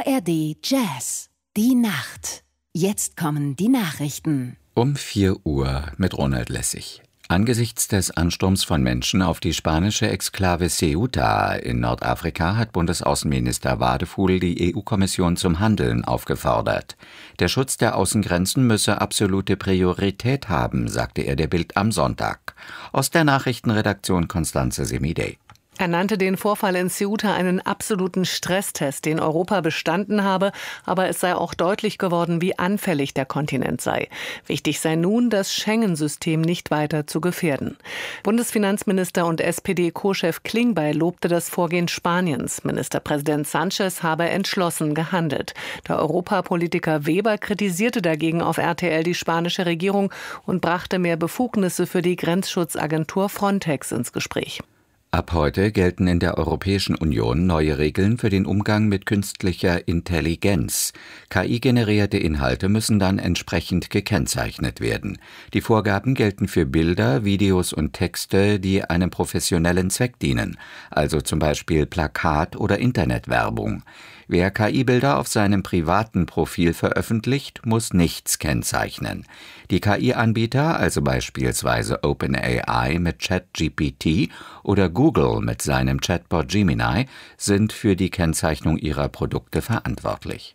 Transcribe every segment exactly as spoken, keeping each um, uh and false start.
R D Jazz, die Nacht. Jetzt kommen die Nachrichten. Um vier Uhr mit Ronald Lessig. Angesichts des Ansturms von Menschen auf die spanische Exklave Ceuta in Nordafrika hat Bundesaußenminister Wadefuhl die E U-Kommission zum Handeln aufgefordert. Der Schutz der Außengrenzen müsse absolute Priorität haben, sagte er der Bild am Sonntag. Aus der Nachrichtenredaktion Constanze Semidey. Er nannte den Vorfall in Ceuta einen absoluten Stresstest, den Europa bestanden habe, aber es sei auch deutlich geworden, wie anfällig der Kontinent sei. Wichtig sei nun, das Schengen-System nicht weiter zu gefährden. Bundesfinanzminister und S P D-Co-Chef Klingbeil lobte das Vorgehen Spaniens. Ministerpräsident Sánchez habe entschlossen gehandelt. Der Europapolitiker Weber kritisierte dagegen auf R T L die spanische Regierung und brachte mehr Befugnisse für die Grenzschutzagentur Frontex ins Gespräch. Ab heute gelten in der Europäischen Union neue Regeln für den Umgang mit künstlicher Intelligenz. K I-generierte Inhalte müssen dann entsprechend gekennzeichnet werden. Die Vorgaben gelten für Bilder, Videos und Texte, die einem professionellen Zweck dienen, also zum Beispiel Plakat- oder Internetwerbung. Wer K I-Bilder auf seinem privaten Profil veröffentlicht, muss nichts kennzeichnen. Die K I-Anbieter, also beispielsweise OpenAI mit ChatGPT oder Google mit seinem Chatbot Gemini, sind für die Kennzeichnung ihrer Produkte verantwortlich.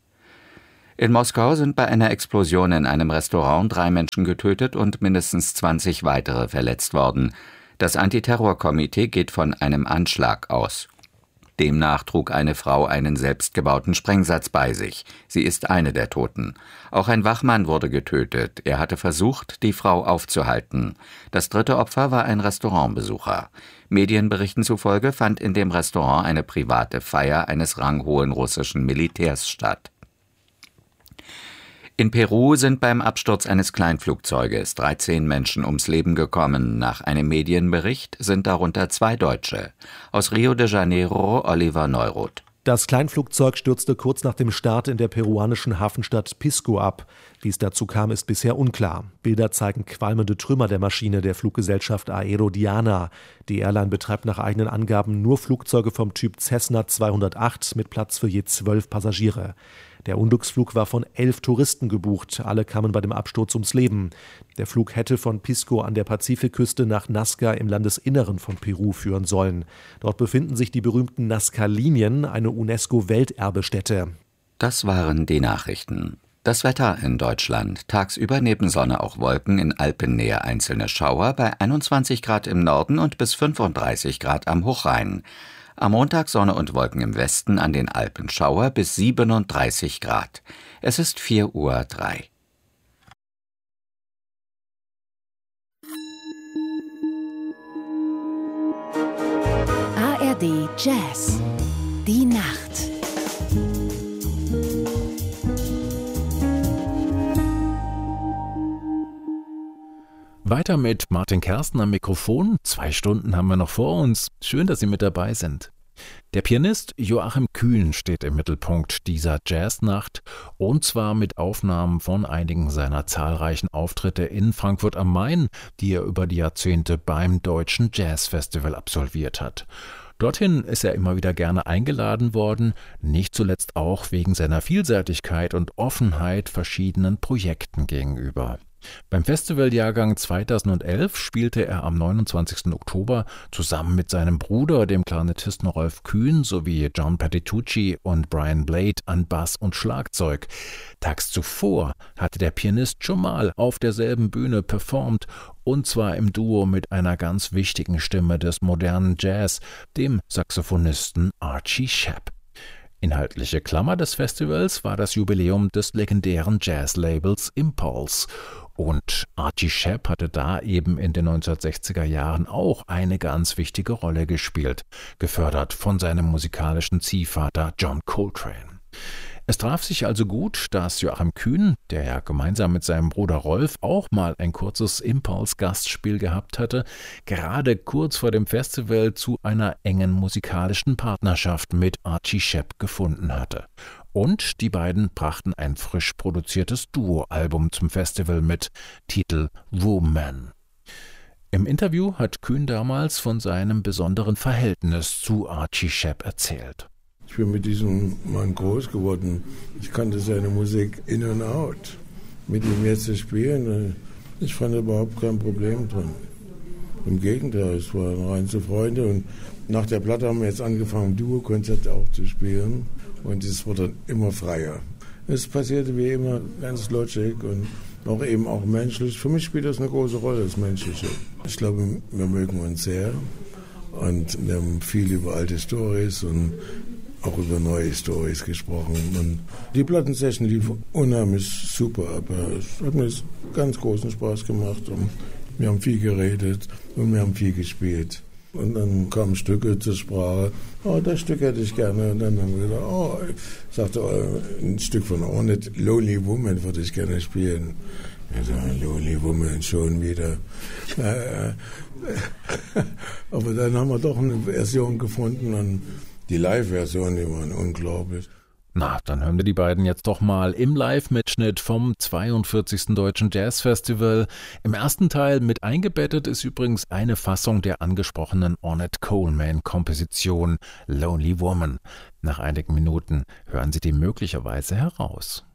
In Moskau sind bei einer Explosion in einem Restaurant drei Menschen getötet und mindestens zwanzig weitere verletzt worden. Das Antiterrorkomitee geht von einem Anschlag aus. Demnach trug eine Frau einen selbstgebauten Sprengsatz bei sich. Sie ist eine der Toten. Auch ein Wachmann wurde getötet. Er hatte versucht, die Frau aufzuhalten. Das dritte Opfer war ein Restaurantbesucher. Medienberichten zufolge fand in dem Restaurant eine private Feier eines ranghohen russischen Militärs statt. In Peru sind beim Absturz eines Kleinflugzeuges dreizehn Menschen ums Leben gekommen. Nach einem Medienbericht sind darunter zwei Deutsche. Aus Rio de Janeiro, Oliver Neuroth. Das Kleinflugzeug stürzte kurz nach dem Start in der peruanischen Hafenstadt Pisco ab. Wie es dazu kam, ist bisher unklar. Bilder zeigen qualmende Trümmer der Maschine der Fluggesellschaft Aerodiana. Die Airline betreibt nach eigenen Angaben nur Flugzeuge vom Typ Cessna zweihundertacht mit Platz für je zwölf Passagiere. Der Unglücksflug war von elf Touristen gebucht. Alle kamen bei dem Absturz ums Leben. Der Flug hätte von Pisco an der Pazifikküste nach Nazca im Landesinneren von Peru führen sollen. Dort befinden sich die berühmten Nazca-Linien, eine UNESCO-Welterbestätte. Das waren die Nachrichten. Das Wetter in Deutschland. Tagsüber neben Sonne auch Wolken, in Alpennähe einzelne Schauer, bei einundzwanzig Grad im Norden und bis fünfunddreißig Grad am Hochrhein. Am Montag Sonne und Wolken im Westen, an den Alpen Schauer bis siebenunddreißig Grad. Es ist vier Uhr drei. A R D Jazz, die Nacht. Weiter mit Martin Kersten am Mikrofon. Zwei Stunden haben wir noch vor uns. Schön, dass Sie mit dabei sind. Der Pianist Joachim Kühn steht im Mittelpunkt dieser Jazznacht, und zwar mit Aufnahmen von einigen seiner zahlreichen Auftritte in Frankfurt am Main, die er über die Jahrzehnte beim Deutschen Jazzfestival absolviert hat. Dorthin ist er immer wieder gerne eingeladen worden, nicht zuletzt auch wegen seiner Vielseitigkeit und Offenheit verschiedenen Projekten gegenüber. Beim Festivaljahrgang zweitausendelf spielte er am neunundzwanzigsten Oktober zusammen mit seinem Bruder, dem Klarinettisten Rolf Kühn, sowie John Patitucci und Brian Blade an Bass und Schlagzeug. Tags zuvor hatte der Pianist schon mal auf derselben Bühne performt, und zwar im Duo mit einer ganz wichtigen Stimme des modernen Jazz, dem Saxophonisten Archie Shepp. Inhaltliche Klammer des Festivals war das Jubiläum des legendären Jazzlabels Impulse. Und Archie Shepp hatte da eben in den neunzehnhundertsechziger Jahren auch eine ganz wichtige Rolle gespielt, gefördert von seinem musikalischen Ziehvater John Coltrane. Es traf sich also gut, dass Joachim Kühn, der ja gemeinsam mit seinem Bruder Rolf auch mal ein kurzes Impulse-Gastspiel gehabt hatte, gerade kurz vor dem Festival zu einer engen musikalischen Partnerschaft mit Archie Shepp gefunden hatte. Und die beiden brachten ein frisch produziertes Duo-Album zum Festival mit, Titel Woman. Im Interview hat Kühn damals von seinem besonderen Verhältnis zu Archie Shepp erzählt. Ich bin mit diesem Mann groß geworden. Ich kannte seine Musik in und out. Mit ihm jetzt zu spielen, ich fand überhaupt kein Problem drin. Im Gegenteil, es waren reinste Freunde. Und nach der Platte haben wir jetzt angefangen, Duo-Konzerte auch zu spielen. Und es wurde dann immer freier. Es passierte wie immer ganz lotschig und auch eben auch menschlich. Für mich spielt das eine große Rolle, das Menschliche. Ich glaube, wir mögen uns sehr. Und wir haben viel über alte Storys und auch über neue Storys gesprochen. Und die Plattensession lief unheimlich super, aber es hat mir ganz großen Spaß gemacht. Und wir haben viel geredet und wir haben viel gespielt. Und dann kamen Stücke zur Sprache. Oh, das Stück hätte ich gerne. Und dann haben wir gesagt, oh, ich sagte, oh, ein Stück von Ornette, Lonely Woman, würde ich gerne spielen. Ich sagte, Lonely Woman, schon wieder. Aber dann haben wir doch eine Version gefunden und die Live-Version, die waren unglaublich. Na, dann hören wir die beiden jetzt doch mal im Live-Mitschnitt vom zweiundvierzigsten Deutschen Jazz-Festival. Im ersten Teil mit eingebettet ist übrigens eine Fassung der angesprochenen Ornette Coleman-Komposition Lonely Woman. Nach einigen Minuten hören Sie die möglicherweise heraus.